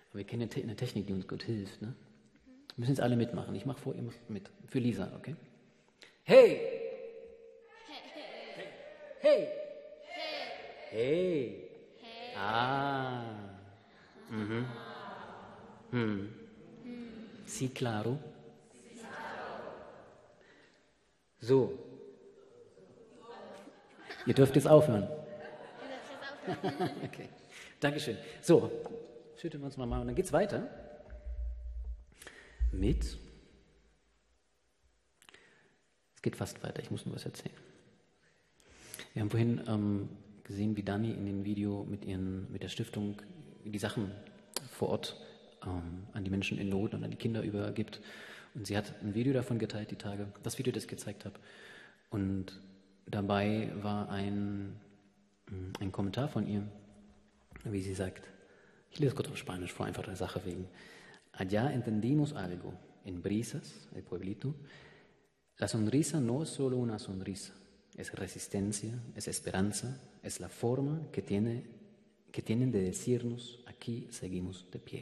Aber wir kennen eine Technik, die uns gut hilft. Ne? Wir müssen jetzt alle mitmachen. Ich mache vor, ihr macht mit. Für Lisa, okay? Hey! Hey! Hey! Ah! Mhm. Sí, claro. So. Ihr dürft jetzt aufhören. Okay. Dankeschön. So, schütteln wir uns nochmal und dann geht's weiter mit. Es geht fast weiter, ich muss nur was erzählen. Wir haben vorhin gesehen, wie Dani in dem Video mit der Stiftung die Sachen vor Ort an die Menschen in Not und an die Kinder übergibt. Und sie hat ein Video davon geteilt, die Tage, das Video, das ich gezeigt habe. Und dabei war ein Kommentar von ihr, wie sie sagt, ich lese kurz auf Spanisch vor, einfach der Sache wegen. Allá entendimos algo, en Brisas, el pueblito, la sonrisa no es solo una sonrisa, es resistencia, es esperanza, es la forma que tienen de decirnos, aquí seguimos de pie.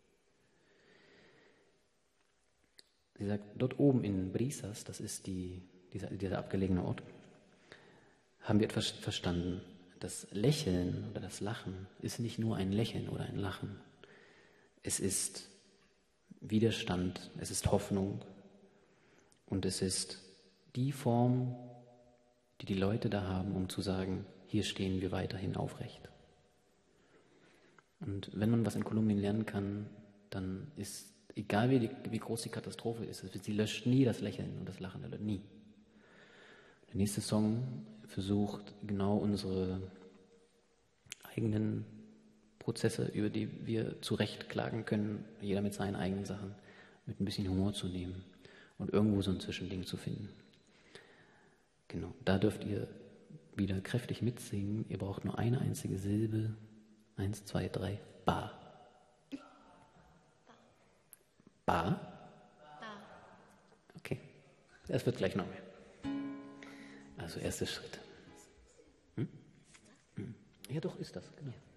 Sie sagt, dort oben in Brisas, das ist dieser abgelegene Ort, haben wir etwas verstanden. Das Lächeln oder das Lachen ist nicht nur ein Lächeln oder ein Lachen. Es ist Widerstand, es ist Hoffnung und es ist die Form, die die Leute da haben, um zu sagen, hier stehen wir weiterhin aufrecht. Und wenn man was in Kolumbien lernen kann, dann ist, egal wie groß die Katastrophe ist, sie löscht nie das Lächeln und das Lachen, nie. Der nächste Song versucht genau unsere eigenen Prozesse, über die wir zurechtklagen können, jeder mit seinen eigenen Sachen, mit ein bisschen Humor zu nehmen und irgendwo so ein Zwischending zu finden. Genau, da dürft ihr wieder kräftig mitsingen. Ihr braucht nur eine einzige Silbe. 1, 2, 3, Ba. Ba? Okay, das wird gleich noch mehr. Also erster Schritt. Ja doch, ist das, genau.